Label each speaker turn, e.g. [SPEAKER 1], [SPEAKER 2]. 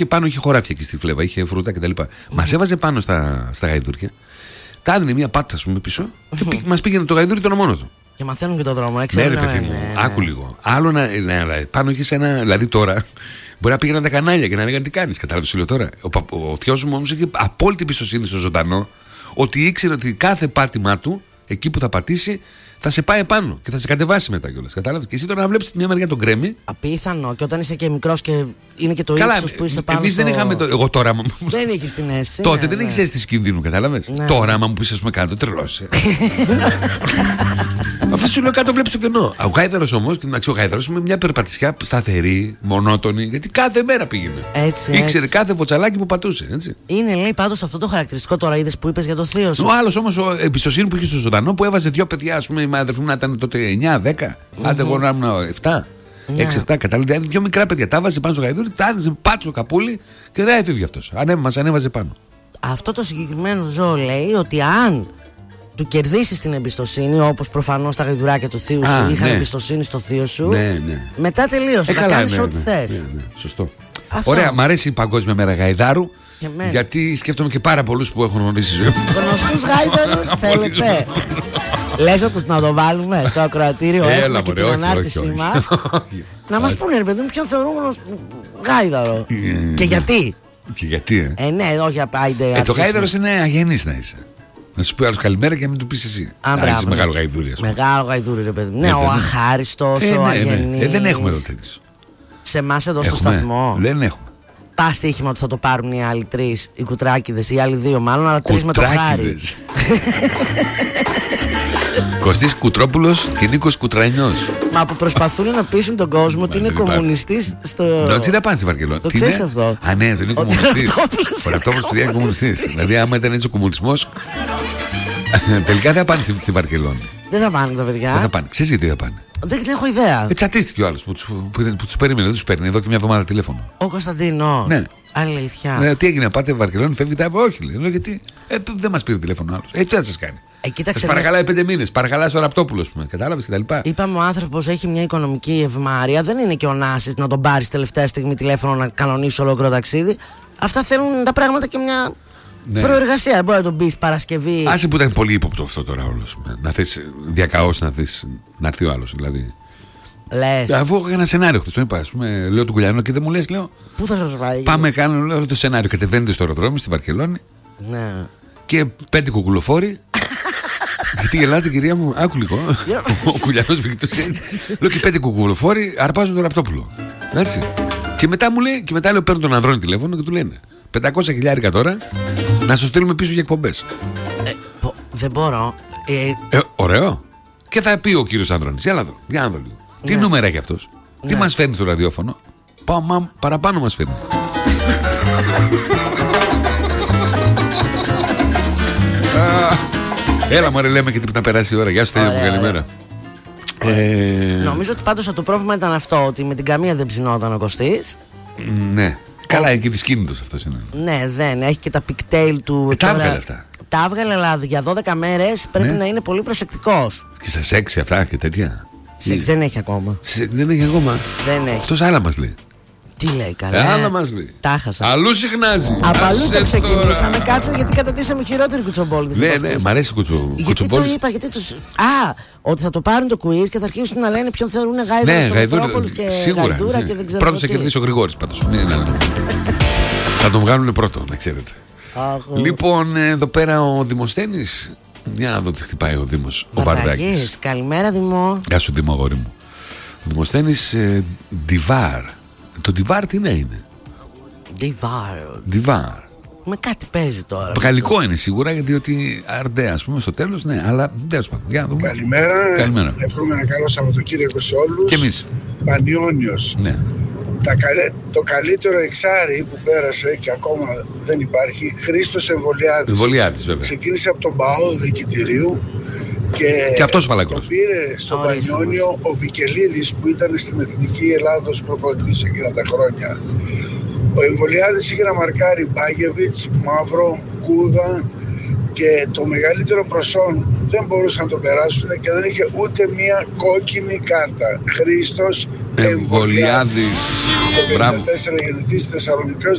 [SPEAKER 1] και πάνω είχε χωράφια και στη φλέβα, είχε φρούτα κτλ. Μας έβαζε πάνω στα γαϊδούρια, τα έδινε μια πάτα, ας πούμε, πίσω και μας πήγαινε το γαϊδούρι τον μόνο του.
[SPEAKER 2] Και μαθαίνουν και το δρόμο,
[SPEAKER 1] Ναι, ρε παιδί μου, άκου λίγο. Άλλο πάνω είχε ένα. Δηλαδή τώρα μπορεί να πήγαιναν τα κανάλια και να λέγανε τι κάνεις. Κατάλαβες τι λέω τώρα. Ο θειός μου όμως είχε απόλυτη εμπιστοσύνη στο ζωντανό, ότι ήξερε ότι κάθε πάτημά του, εκεί που θα πατήσει, θα σε πάει επάνω και θα σε κατεβάσει μετά κιόλας. Κατάλαβες. Και εσύ τώρα να βλέπεις μια μεριά τον κρέμι.
[SPEAKER 2] Απίθανο. Και όταν είσαι και μικρός και είναι και το ύψος που είσαι πάνω.
[SPEAKER 1] Εμείς δεν είχαμε. Εγώ τώρα.
[SPEAKER 2] Δεν είχες την αίσθηση.
[SPEAKER 1] Τότε δεν είχες αίσθηση κινδύνου, κατάλαβες.
[SPEAKER 2] Ναι.
[SPEAKER 1] Τώρα, άμα μου πεις, ας πούμε, κάτω, τρελός. Αφού σου λέω κάτω, βλέπεις το κενό. Ο γάιδαρος όμως, ο γάιδαρος με μια περπατησιά σταθερή, μονότονη, γιατί κάθε μέρα πήγαινε.
[SPEAKER 2] Έτσι.
[SPEAKER 1] Ήξερε κάθε βοτσαλάκι που πατούσε. Έτσι.
[SPEAKER 2] Είναι, λέει, πάντως αυτό το χαρακτηριστικό τώρα, είδες που είπες για το θείο σου.
[SPEAKER 1] Ο άλλος όμως, εμπιστοσύνη που είχε στο ζωντανό, που έβαζε δύο παιδιά, ας πούμε, η αδερφή μου να ήταν τότε 9-10, άντε εγώ να ήμουν 7. 6-7, κατάλαβε. Δύο μικρά παιδιά τα βάζει πάνω στο γαϊδούρι, τα άδιζε πάτσο καπούλι και δεν έφευγε αυτός. Μας ανέβαζε πάνω.
[SPEAKER 2] Αυτό το συγκεκριμένο ζώο λέει ότι αν του κερδίσεις την εμπιστοσύνη, όπως προφανώς τα γαϊδουράκια του θείου σου είχαν εμπιστοσύνη στο θείο σου, μετά τελείωσε. Θα κάνεις ό,τι θες.
[SPEAKER 1] Ναι, σωστό. Αυτό. Ωραία, μ' αρέσει η Παγκόσμια Μέρα Γαϊδάρου. Γιατί σκέφτομαι και πάρα πολλούς που έχουν γνωρίσει ζωή.
[SPEAKER 2] Γνωστούς γάιδαρους θέλετε. Λες τους να το βάλουμε στο ακροατήριο, έχουμε και την ανάρτησή μας. Να μας πούνε, ρε παιδί μου, ποιον θεωρούμε γάιδαρο. Και γιατί.
[SPEAKER 1] Και γιατί,
[SPEAKER 2] ναι, όχι απάιντε.
[SPEAKER 1] Το γάιδαρος είναι αγενής να είσαι. Να σου πει άλλος καλημέρα και να μην του πεις εσύ. Αν είσαι μεγάλο γαϊδούρι.
[SPEAKER 2] Μεγάλο γαϊδούρι, ρε παιδί μου. Ναι, ο αχάριστος, ο αγενής.
[SPEAKER 1] Δεν έχουμε εδώ τέτοιους.
[SPEAKER 2] Σε εμάς εδώ στο σταθμό.
[SPEAKER 1] Δεν έχουμε.
[SPEAKER 2] Πας στοίχημα ότι θα το πάρουν οι άλλοι 3, οι κουτράκηδες, οι άλλοι 2 μάλλον, αλλά 3 με το χάρι.
[SPEAKER 1] Κωστής Κουτρόπουλος και Νίκος Κουτρανιός.
[SPEAKER 2] Μα που προσπαθούν να πείσουν τον κόσμο ότι είναι κομμουνιστής στο.
[SPEAKER 1] Δεν πάνε στη Βαρκελόνη.
[SPEAKER 2] Το ξέρεις αυτό.
[SPEAKER 1] Α, ναι, το είναι κομμουνιστής. Ο Ραπτόπουλος του είναι κομμουνιστής. Δηλαδή, άμα ήταν έτσι ο κομμουνισμός, τελικά δεν θα πάνε στη Βαρκελόνη.
[SPEAKER 2] Δεν θα πάνε τα παιδιά.
[SPEAKER 1] Δεν θα πάνε. Ξέρεις γιατί δεν θα πάνε.
[SPEAKER 2] Δεν έχω ιδέα.
[SPEAKER 1] Τσατίστηκε ο άλλος που τους περίμενε, δεν τους παίρνει εδώ και μια εβδομάδα τηλέφωνο.
[SPEAKER 2] Ο Κωνσταντίνος.
[SPEAKER 1] Ναι.
[SPEAKER 2] Αλήθεια.
[SPEAKER 1] Τι έγινε, πάτε Βαρκελόνη, φεύγετε. Όχι, λέει. Γιατί δεν μας πήρε τηλέφωνο άλλος. Έτσι θα σας κάνει.
[SPEAKER 2] Κοίταξε,
[SPEAKER 1] παρακαλάει 5 μήνες, παρακαλάει στο Ραπτόπουλο, κατάλαβες κτλ.
[SPEAKER 2] Είπαμε ο άνθρωπος έχει μια οικονομική ευμάρεια. Δεν είναι και ο Νάσης να τον πάρεις τελευταία στιγμή τηλέφωνο να κανονίσει ολόκληρο ταξίδι. Αυτά θέλουν τα πράγματα και μια προεργασία. Δεν μπορεί να τον πεις Παρασκευή.
[SPEAKER 1] Άσε που ήταν πολύ ύποπτο αυτό τώρα όλος. Να θες διακαώς να έρθει ο άλλος δηλαδή.
[SPEAKER 2] Λες.
[SPEAKER 1] Αφού έχω ένα σενάριο χθες, τον είπα, ας πούμε, λέω του Κουλιανού και δεν μου λες, λέω.
[SPEAKER 2] Πού θα σας πάει.
[SPEAKER 1] Πάμε, κάνω το σενάριο. Κατεβαίνετε στο αεροδρόμιο στη Βαρκελόνη.
[SPEAKER 2] Ναι.
[SPEAKER 1] Και 5 κουκουλοφόροι. Γιατί γελάτε, κυρία μου, άκου λίγο. Ο Κουλιανός πήγε έτσι. Λέω και 5 κουκουλοφόροι αρπάζουν τον Ραπτόπουλο. Έτσι. Και μετά μου λέει, και μετά λέω παίρνω τον Ανδρώνη τηλέφωνο και του λένε 500.000 τώρα να σου στείλουμε πίσω για εκπομπές.
[SPEAKER 2] Δεν μπορώ.
[SPEAKER 1] Ωραίο. Και θα πει ο κύριος Ανδρώνης, για να δω λίγο. Τι νούμερα έχει αυτός, τι μας φέρνει στο ραδιόφωνο. Παραπάνω μας φέρνει. Έλα μωρέ, λέμε και τι να περάσει η ώρα. Γεια σου Στέλιο μου, καλημέρα.
[SPEAKER 2] Νομίζω ότι πάντως το πρόβλημα ήταν αυτό, ότι με την καμία δεν ψινόταν ο Κωστής.
[SPEAKER 1] Ναι. Καλά, είναι και δυσκίνητος αυτός είναι.
[SPEAKER 2] Ναι, δεν. Έχει και τα pigtail του.
[SPEAKER 1] Τα έβγαλε αυτά.
[SPEAKER 2] Τα έβγαλε, αλλά για 12 μέρες πρέπει να είναι πολύ προσεκτικός.
[SPEAKER 1] Και στα σεξ αυτά και τέτοια.
[SPEAKER 2] Σεξ δεν έχει ακόμα.
[SPEAKER 1] Δεν έχει ακόμα.
[SPEAKER 2] Δεν έχει.
[SPEAKER 1] Αυτός άλλα μας λέει.
[SPEAKER 2] Τι λέει καλά.
[SPEAKER 1] Άλλα μας λέει.
[SPEAKER 2] Τα χάσα.
[SPEAKER 1] Αλλού συχνάζει.
[SPEAKER 2] Από αλλού το ξεκινήσαμε. Κάτσε γιατί κατατήσαμε χειρότερη κουτσομπόλη.
[SPEAKER 1] Ναι, μ' αρέσει κουτσομπόλη.
[SPEAKER 2] Γιατί το είπα, γιατί τους. Ότι θα το πάρουν το quiz και θα αρχίσουν να λένε ποιον θεωρούν γάιδαρο στο Μητρόπολης και γαϊδούρα και δεν ξέρω.
[SPEAKER 1] Πρώτος θα κερδίσει ο Γρηγόρης πάντως. Θα τον βγάλουν πρώτο, να ξέρετε. Λοιπόν, εδώ πέρα ο Δημοσθένης. Για να δω τι χτυπάει ο Δήμος. Ο Βαρδάκης.
[SPEAKER 2] Καλημέρα, Δημό.
[SPEAKER 1] Γεια σου, Δήμο, αγόρι μου. Ο Δημοσθένης Ντιβάρ. Το Ντιβάρ τι είναι. Ντιβάρ.
[SPEAKER 2] Με κάτι παίζει τώρα.
[SPEAKER 1] Γαλλικό είναι σίγουρα, γιατί ότι Αρντέ, ας πούμε, στο τέλος, ναι, αλλά τέλος πάντων.
[SPEAKER 3] Καλημέρα. Εύχομαι ένα καλό Σαββατοκύριακο σε όλους.
[SPEAKER 1] Και εμείς.
[SPEAKER 3] Πανιόνιος.
[SPEAKER 1] Ναι.
[SPEAKER 3] Το καλύτερο εξάρι που πέρασε και ακόμα δεν υπάρχει, Χρήστος Εμβολιάδης.
[SPEAKER 1] Βέβαια.
[SPEAKER 3] Ξεκίνησε από τον ΠΑΟ Διοικητηρίου
[SPEAKER 1] και αυτός φαλακρός.
[SPEAKER 3] Το πήρε στο Πανιόνιο ο Βικελίδης που ήταν στην Εθνική Ελλάδος προπονητής εκείνα τα χρόνια. Ο Εμβολιάδης είχε να μαρκάρει Μπάγεβιτς, Μαύρο, Κούδα και το μεγαλύτερο προσόν δεν μπορούσαν να το περάσουν και δεν είχε ούτε μία κόκκινη κάρτα. Χρήστος Εμβολιάδης.
[SPEAKER 1] Μπράβο.
[SPEAKER 3] Το 54 γεννηθής Θεσσαλονικιός.